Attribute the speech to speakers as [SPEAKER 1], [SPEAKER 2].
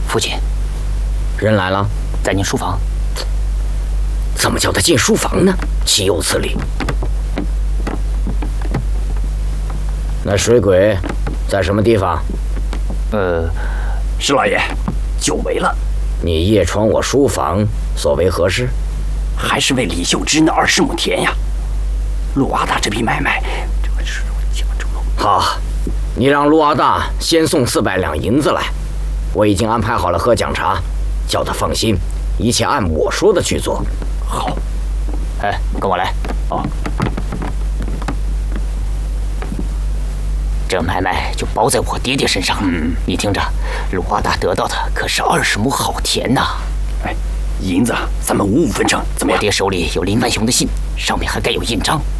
[SPEAKER 1] 父亲，
[SPEAKER 2] 人来了，
[SPEAKER 1] 在您书房。
[SPEAKER 2] 怎么叫他进书房呢？岂有此理！那水鬼在什么地方？
[SPEAKER 3] 施老爷，久违了。
[SPEAKER 2] 你夜闯我书房，所为何事？
[SPEAKER 3] 还是为李秀芝那20亩田呀。陆阿大这笔买卖，
[SPEAKER 2] 好，你让陆阿大先送400两银子来，我已经安排好了喝奖茶，叫他放心，一切按我说的去做。
[SPEAKER 3] 好，
[SPEAKER 1] 哎，跟我来。
[SPEAKER 3] 哦，
[SPEAKER 1] 这买卖就包在我爹爹身上了。你听着，陆阿大得到的可是20亩好田呐。
[SPEAKER 3] 哎，银子咱们55分成，怎么样？
[SPEAKER 1] 我爹手里有林万雄的信，上面还盖有印章，